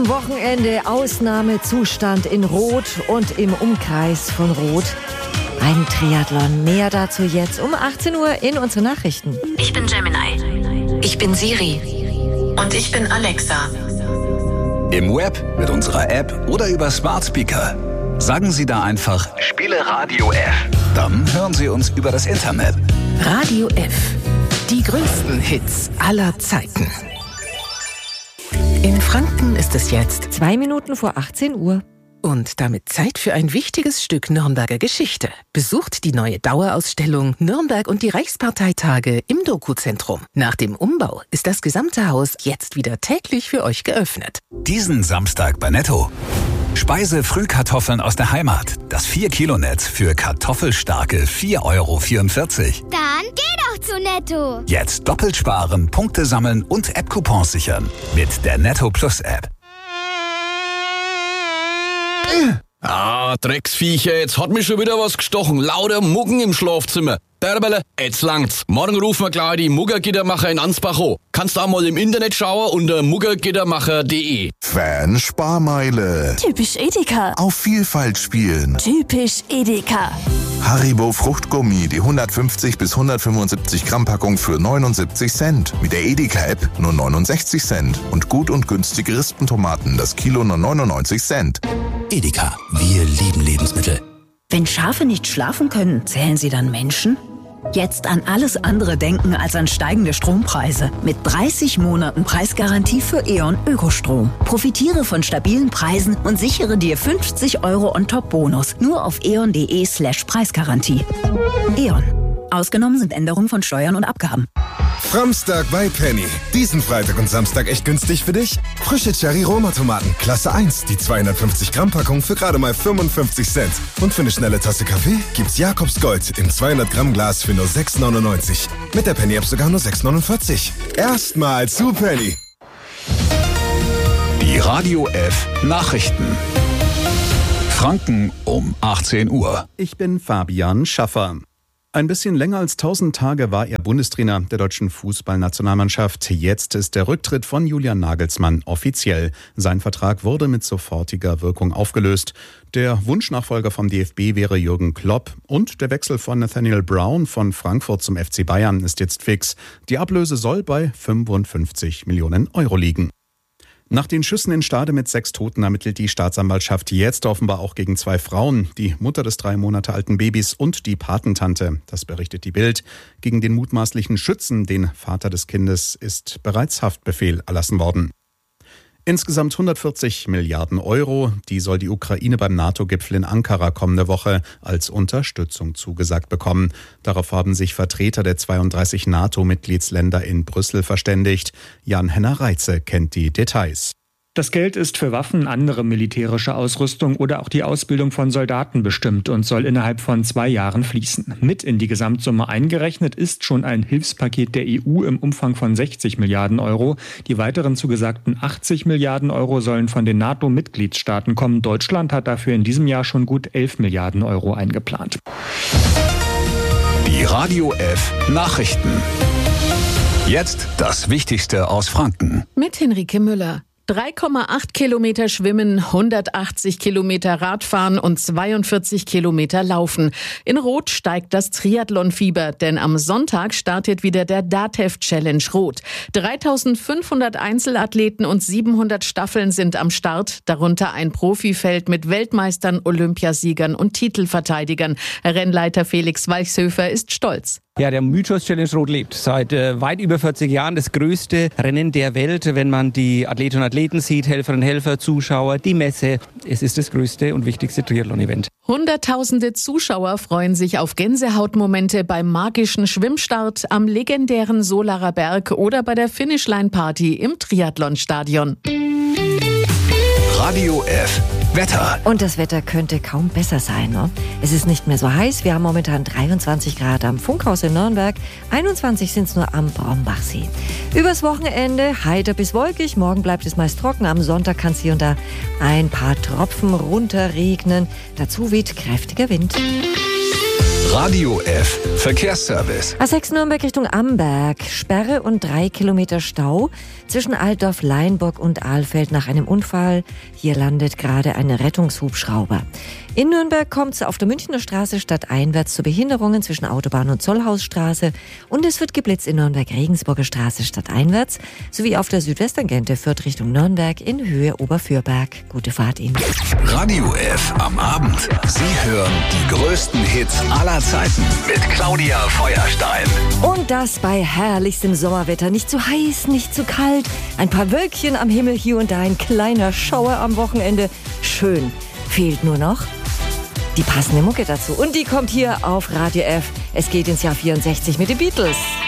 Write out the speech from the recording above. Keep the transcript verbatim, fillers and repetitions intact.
Am Wochenende Ausnahmezustand in Roth und im Umkreis von Roth. Ein Triathlon. Mehr dazu jetzt um achtzehn Uhr in unseren Nachrichten. Ich bin Gemini. Ich bin Siri. Und ich bin Alexa. Im Web, mit unserer App oder über Smart Speaker. Sagen Sie da einfach, spiele Radio F. Dann hören Sie uns über das Internet. Radio F. Die größten Hits aller Zeiten. In Franken ist es jetzt Zwei Minuten vor achtzehn Uhr. Und damit Zeit für ein wichtiges Stück Nürnberger Geschichte. Besucht die neue Dauerausstellung Nürnberg und die Reichsparteitage im Doku-Zentrum. Nach dem Umbau ist das gesamte Haus jetzt wieder täglich für euch geöffnet. Diesen Samstag bei Netto. Speise-Frühkartoffeln aus der Heimat. Das vier Kilo Netz für kartoffelstarke vier Euro vierundvierzig. Dann geh doch zu Netto. Jetzt doppelt sparen, Punkte sammeln und App-Coupons sichern. Mit der Netto Plus App. Ah, Drecksviecher, jetzt hat mich schon wieder was gestochen. Lauter Muggen im Schlafzimmer. Derbele, jetzt langt's. Morgen rufen wir gleich die Muggergittermacher in Ansbach an. Kannst auch mal im Internet schauen unter muggergittermacher punkt de. Fan Sparmeile. Typisch Edeka. Auf Vielfalt spielen. Typisch Edeka. Haribo Fruchtgummi, die hundertfünfzig bis hundertfünfundsiebzig Gramm Packung für neunundsiebzig Cent. Mit der Edeka-App nur neunundsechzig Cent. Und gut und günstige Rispentomaten, das Kilo nur neunundneunzig Cent. Edeka, wir lieben Lebensmittel. Wenn Schafe nicht schlafen können, zählen sie dann Menschen? Jetzt an alles andere denken als an steigende Strompreise. Mit dreißig Monaten Preisgarantie für E.ON Ökostrom. Profitiere von stabilen Preisen und sichere dir fünfzig Euro on-top-Bonus. Nur auf eon.de slash Preisgarantie. E.ON. Ausgenommen sind Änderungen von Steuern und Abgaben. Framstag bei Penny. Diesen Freitag und Samstag echt günstig für dich? Frische Cherry-Roma-Tomaten, Klasse eins, die zweihundertfünfzig Gramm Packung für gerade mal fünfundfünfzig Cent. Und für eine schnelle Tasse Kaffee gibt's Jakobs Gold im zweihundert Gramm Glas für nur sechs neunundneunzig. Mit der Penny-App sogar nur sechs neunundvierzig. Erstmal zu Penny. Die Radio F Nachrichten. Franken um achtzehn Uhr. Ich bin Fabian Schaffer. Ein bisschen länger als tausend Tage war er Bundestrainer der deutschen Fußballnationalmannschaft. Jetzt ist der Rücktritt von Julian Nagelsmann offiziell. Sein Vertrag wurde mit sofortiger Wirkung aufgelöst. Der Wunschnachfolger vom D F B wäre Jürgen Klopp. Und der Wechsel von Nathaniel Brown von Frankfurt zum F C Bayern ist jetzt fix. Die Ablöse soll bei fünfundfünfzig Millionen Euro liegen. Nach den Schüssen in Stade mit sechs Toten ermittelt die Staatsanwaltschaft jetzt offenbar auch gegen zwei Frauen, die Mutter des drei Monate alten Babys und die Patentante. Das berichtet die Bild. Gegen den mutmaßlichen Schützen, den Vater des Kindes, ist bereits Haftbefehl erlassen worden. Insgesamt hundertvierzig Milliarden Euro, die soll die Ukraine beim NATO-Gipfel in Ankara kommende Woche als Unterstützung zugesagt bekommen. Darauf haben sich Vertreter der zweiunddreißig NATO-Mitgliedsländer in Brüssel verständigt. Jan-Henner Reitze kennt die Details. Das Geld ist für Waffen, andere militärische Ausrüstung oder auch die Ausbildung von Soldaten bestimmt und soll innerhalb von zwei Jahren fließen. Mit in die Gesamtsumme eingerechnet ist schon ein Hilfspaket der E U im Umfang von sechzig Milliarden Euro. Die weiteren zugesagten achtzig Milliarden Euro sollen von den NATO-Mitgliedstaaten kommen. Deutschland hat dafür in diesem Jahr schon gut elf Milliarden Euro eingeplant. Die Radio F Nachrichten. Jetzt das Wichtigste aus Franken. Mit Henrike Müller. drei Komma acht Kilometer schwimmen, hundertachtzig Kilometer Radfahren und zweiundvierzig Kilometer laufen. In Roth steigt das Triathlon-Fieber, denn am Sonntag startet wieder der DATEV Challenge Roth. dreitausendfünfhundert Einzelathleten und siebenhundert Staffeln sind am Start, darunter ein Profifeld mit Weltmeistern, Olympiasiegern und Titelverteidigern. Rennleiter Felix Walchshöfer ist stolz. Ja, der Mythos Challenge Roth lebt seit äh, weit über vierzig Jahren. Das größte Rennen der Welt, wenn man die Athletinnen und Athleten sieht, Helferinnen und Helfer, Zuschauer, die Messe. Es ist das größte und wichtigste Triathlon-Event. Hunderttausende Zuschauer freuen sich auf Gänsehautmomente beim magischen Schwimmstart am legendären Solarer Berg oder bei der Finishline-Party im Triathlonstadion. Radio F Wetter. Und das Wetter könnte kaum besser sein. Ne? Es ist nicht mehr so heiß. Wir haben momentan dreiundzwanzig Grad am Funkhaus in Nürnberg. einundzwanzig sind es nur am Brombachsee. Übers Wochenende heiter bis wolkig. Morgen bleibt es meist trocken. Am Sonntag kann es hier und da ein paar Tropfen runterregnen. Dazu weht kräftiger Wind. Radio F Verkehrsservice. A sechs Nürnberg Richtung Amberg. Sperre und drei Kilometer Stau zwischen Altdorf, Leinburg und Ahlfeld nach einem Unfall. Hier landet gerade ein Rettungshubschrauber. In Nürnberg kommt es auf der Münchner Straße stadteinwärts zu Behinderungen zwischen Autobahn und Zollhausstraße. Und es wird geblitzt in Nürnberg-Regensburger Straße stadteinwärts sowie auf der Südwestangente Fürth Richtung Nürnberg in Höhe Oberfürberg. Gute Fahrt Ihnen. Radio F am Abend. Sie hören die größten Hits aller Zeiten mit Claudia Feuerstein. Und das bei herrlichstem Sommerwetter. Nicht zu heiß, nicht zu kalt. Ein paar Wölkchen am Himmel, hier und da ein kleiner Schauer am Wochenende. Schön. Fehlt nur noch die passende Mucke dazu. Und die kommt hier auf Radio F. Es geht ins Jahr vierundsechzig mit den Beatles.